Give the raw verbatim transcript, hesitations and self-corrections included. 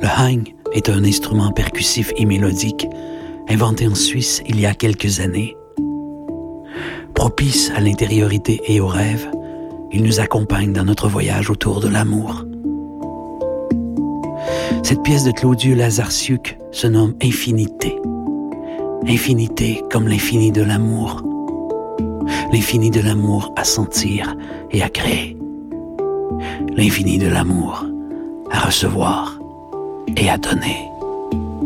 Le hang est un instrument percussif et mélodique inventé en Suisse il y a quelques années. Propice à l'intériorité et au rêve, il nous accompagne dans notre voyage autour de l'amour. Cette pièce de Claudiu Lazarciuc se nomme Infinité. Infinité comme l'infini de l'amour. L'infini de l'amour à sentir et à créer. L'infini de l'amour à recevoir et à donner.